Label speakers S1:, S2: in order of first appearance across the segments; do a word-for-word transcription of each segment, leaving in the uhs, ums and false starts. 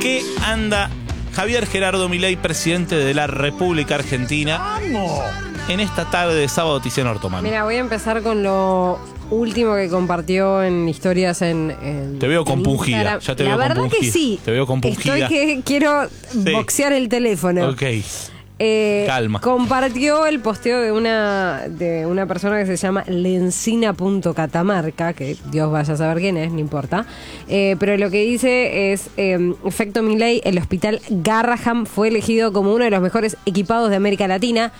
S1: qué anda Javier Gerardo Milei, presidente de la República Argentina, ¡vamos!, en esta tarde de sábado, Tiziano Ortomani?
S2: Mira, voy a empezar con lo último que compartió en historias en, en
S1: Te veo compungida, ya te
S2: la
S1: veo
S2: verdad
S1: compungida.
S2: que sí.
S1: Te veo compungida.
S2: Estoy que quiero
S1: Sí.
S2: boxear el teléfono.
S1: Ok.
S2: Eh,
S1: Calma.
S2: Compartió el posteo de una de una persona que se llama Lencina punto Catamarca, que Dios vaya a saber quién es, no importa. Eh, pero lo que dice es, eh, efecto Milei, el hospital Garrahan fue elegido como uno de los mejores equipados de América Latina.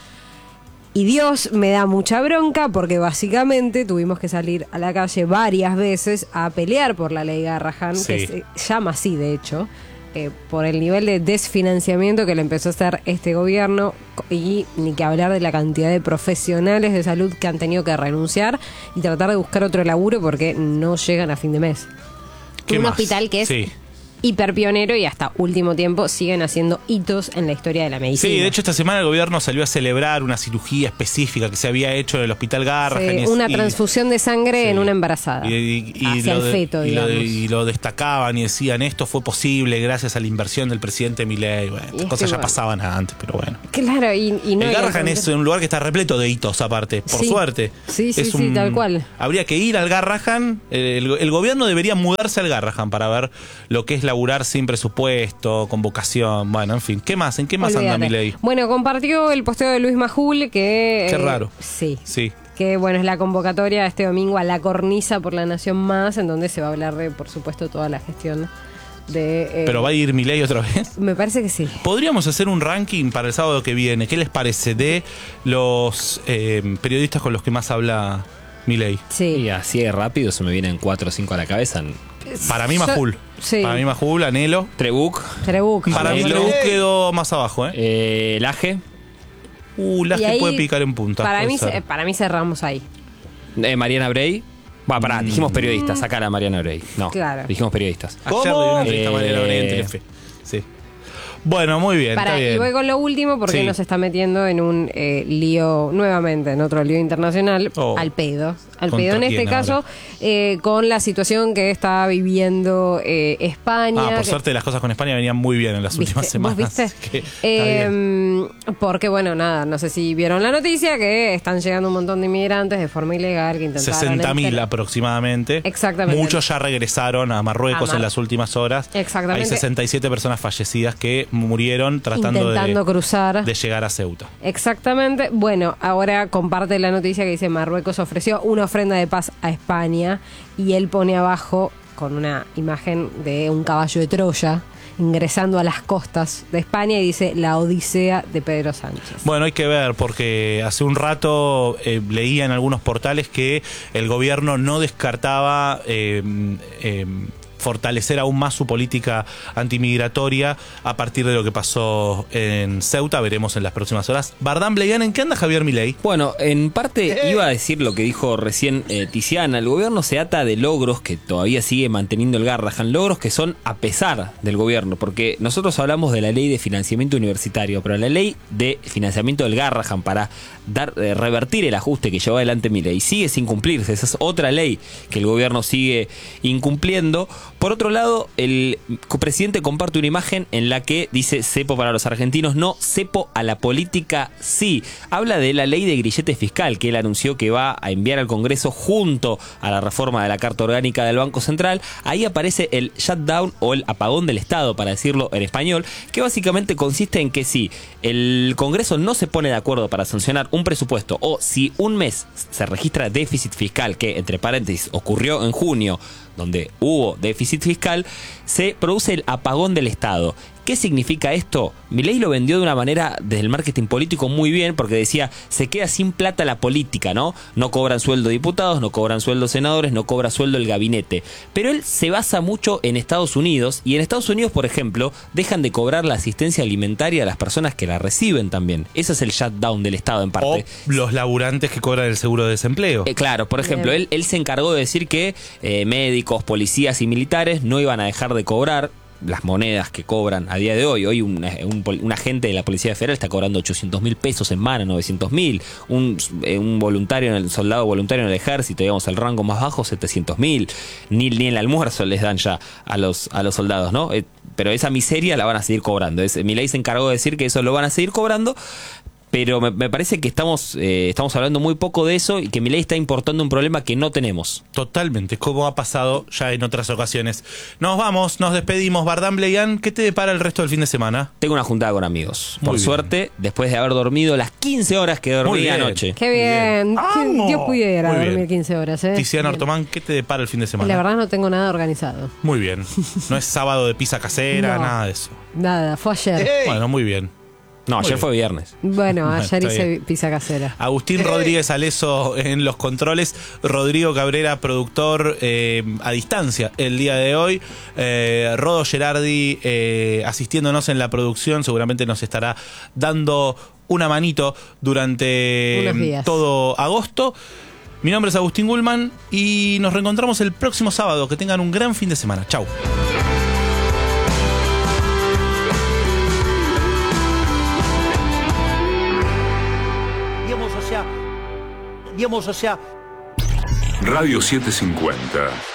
S2: Y Dios me da mucha bronca porque básicamente tuvimos que salir a la calle varias veces a pelear por la ley Garrahan,
S1: Sí.
S2: que se llama así de hecho. Eh, por el nivel de desfinanciamiento que le empezó a hacer este gobierno y ni que hablar de la cantidad de profesionales de salud que han tenido que renunciar y tratar de buscar otro laburo porque no llegan a fin de mes.
S1: ¿Qué
S2: Un
S1: más?
S2: hospital que es
S1: Sí.
S2: hiper pionero y hasta último tiempo siguen haciendo hitos en la historia de la medicina.
S1: Sí, de hecho esta semana el gobierno salió a celebrar una cirugía específica que se había hecho en el hospital Garrahan.
S2: Sí,
S1: y-
S2: una
S1: y-
S2: transfusión de sangre
S1: Sí.
S2: en una embarazada.
S1: Y, y- y
S2: hacia
S1: lo
S2: el
S1: de-
S2: feto,
S1: y lo,
S2: digamos.
S1: y lo destacaban y decían, esto fue posible gracias a la inversión del presidente Milei. Bueno, estas
S2: es
S1: cosas
S2: que
S1: ya
S2: bueno.
S1: pasaban antes, pero bueno.
S2: Claro, y, y no
S1: el
S2: y al
S1: Garrahan es
S2: contrario-
S1: un lugar que está repleto de hitos aparte, por
S2: Sí.
S1: suerte.
S2: Sí, sí,
S1: Es
S2: sí,
S1: un-
S2: tal cual.
S1: Habría que ir al Garrahan, el, el gobierno debería mudarse al Garrahan para ver lo que es laburar sin presupuesto, con vocación, bueno, en fin. ¿Qué más? ¿En qué más anda
S2: Olvídate.
S1: Milei?
S2: Bueno, compartió el posteo de Luis Majul que...
S1: Qué
S2: eh,
S1: raro.
S2: Sí.
S1: Sí.
S2: Que bueno, es la convocatoria este domingo a la cornisa por la Nación Más, en donde se va a hablar de, por supuesto, toda la gestión de... eh,
S1: ¿Pero va a ir Milei otra vez?
S2: Me parece que sí.
S1: Podríamos hacer un ranking para el sábado que viene. ¿Qué les parece de los eh, periodistas con los que más habla Milei?
S2: Sí.
S3: Y así de rápido se me vienen cuatro o cinco a la cabeza.
S1: Para mí
S2: Yo-
S1: Majul.
S2: Sí.
S1: Para mí Majul, Anhelo.
S3: Trebuch,
S2: Trebuch.
S1: Para mí
S3: Anhelo.
S1: Trebuch quedó más abajo, ¿eh?
S3: eh, Laje,
S1: Uh,
S2: Y
S1: Laje
S2: ahí,
S1: puede picar en punta.
S2: Para
S1: puede
S2: mí,
S1: ser.
S2: ce- para mí cerramos ahí.
S3: eh, Mariana Brey. Bueno, pará,
S1: Mm.
S3: dijimos periodistas, sacar a Mariana Brey. No,
S2: Claro.
S3: dijimos periodistas.
S1: Ayer le di una entrevista a
S3: Eh,
S1: Mariana Brey en Telefe. Sí. Bueno, muy bien,
S2: Para,
S1: está
S2: y
S1: bien.
S2: voy con lo último porque
S1: Sí.
S2: nos está metiendo en un eh, lío, nuevamente, en otro lío internacional,
S1: Oh.
S2: al pedo. Al
S1: ¿Contra
S2: pedo en este
S1: quién
S2: caso,
S1: ahora?
S2: eh, con la situación que está viviendo eh, España.
S1: Ah, por
S2: que-
S1: suerte las cosas con España venían muy bien en las
S2: ¿Viste?
S1: últimas semanas.
S2: ¿Vos viste?
S1: así que está
S2: Eh,
S1: bien.
S2: porque, bueno, nada, no sé si vieron la noticia que están llegando un montón de inmigrantes de forma ilegal que intentaron...
S1: sesenta mil
S2: entrar-
S1: aproximadamente.
S2: Exactamente.
S1: Muchos ya regresaron a Marruecos
S2: A Mar-
S1: en las últimas horas.
S2: Exactamente.
S1: Hay sesenta y siete personas fallecidas que murieron tratando
S2: Intentando
S1: de,
S2: cruzar.
S1: de llegar a Ceuta.
S2: Exactamente. Bueno, ahora comparte la noticia que dice Marruecos ofreció una ofrenda de paz a España y él pone abajo con una imagen de un caballo de Troya ingresando a las costas de España y dice la odisea de Pedro Sánchez.
S1: Bueno, hay que ver, porque hace un rato eh, leía en algunos portales que el gobierno no descartaba eh, eh, fortalecer aún más su política antimigratoria a partir de lo que pasó en Ceuta. Veremos en las próximas horas. Bardán Bleian, ¿en qué anda Javier Milei?
S3: Bueno, en parte iba a decir lo que dijo recién eh, Tiziana. El gobierno se ata de logros que todavía sigue manteniendo el Garrahan, logros que son a pesar del gobierno, porque nosotros hablamos de la ley de financiamiento universitario, pero la ley de financiamiento del Garrahan para dar eh, revertir el ajuste que llevó adelante Milei sigue sin cumplirse. Esa es otra ley que el gobierno sigue incumpliendo. Por otro lado, el presidente comparte una imagen en la que dice cepo para los argentinos, no, cepo a la política sí. Habla de la ley de grillete fiscal que él anunció que va a enviar al Congreso junto a la reforma de la Carta Orgánica del Banco Central. Ahí aparece el shutdown o el apagón del Estado, para decirlo en español, que básicamente consiste en que si el Congreso no se pone de acuerdo para sancionar un presupuesto o si un mes se registra déficit fiscal, que entre paréntesis ocurrió en junio, donde hubo déficit fiscal, se produce el apagón del Estado. ¿Qué significa esto? Milei lo vendió de una manera desde el marketing político muy bien, porque decía, se queda sin plata la política, ¿no? No cobran sueldo diputados, no cobran sueldo senadores, no cobra sueldo el gabinete. Pero él se basa mucho en Estados Unidos, y en Estados Unidos, por ejemplo, dejan de cobrar la asistencia alimentaria a las personas que la reciben también. Ese es el shutdown del Estado en parte.
S1: O los laburantes que cobran el seguro de desempleo.
S3: Eh, claro, por ejemplo, él, él se encargó de decir que eh, médicos, policías y militares no iban a dejar de cobrar. las monedas que cobran a día de hoy. Hoy un, un, un agente de la Policía Federal está cobrando ochocientos mil pesos en mano, novecientos mil. Un, un voluntario, en el soldado voluntario en el ejército, digamos, el rango más bajo, setecientos mil. Ni, ni el almuerzo les dan ya a los, a los soldados, ¿no? Eh, pero esa miseria la van a seguir cobrando. Es, Milei se encargó de decir que eso lo van a seguir cobrando. Pero me, me parece que estamos eh, estamos hablando muy poco de eso y que Milei está importando un problema que no tenemos.
S1: Totalmente, como ha pasado ya en otras ocasiones. Nos vamos, nos despedimos. Bardán Bleian, ¿qué te depara el resto del fin de semana?
S3: Tengo una juntada con amigos.
S1: Muy
S3: Por
S1: bien.
S3: suerte, después de haber dormido las quince horas que
S1: Muy
S3: dormí
S1: bien.
S3: anoche.
S2: Qué bien.
S1: ¡Vamos!
S2: Dios pudiera
S1: Muy bien.
S2: dormir quince horas, ¿eh?
S1: Tiziana
S2: Bien.
S1: Ortomán, ¿qué te depara el fin de semana?
S2: La verdad no tengo nada organizado.
S1: Muy bien. No es sábado de pizza casera,
S2: No.
S1: nada de eso.
S2: Nada, fue ayer.
S1: Bueno, muy bien.
S3: No,
S1: Muy
S3: ayer
S1: bien.
S3: fue viernes.
S2: Bueno,
S1: Bueno,
S2: ayer
S1: está
S2: hice
S1: bien.
S2: pizza casera.
S1: Agustín Rodríguez Aleso en los controles, Rodrigo Cabrera, productor eh, a distancia el día de hoy, eh, Rodo Gerardi eh, asistiéndonos en la producción, seguramente nos estará dando una manito durante
S2: Unos días.
S1: todo agosto. Mi nombre es Agustín Gulman y nos reencontramos el próximo sábado. Que tengan un gran fin de semana. Chau.
S4: Digamos, o sea, digamos, o sea,
S5: Radio setecientos cincuenta.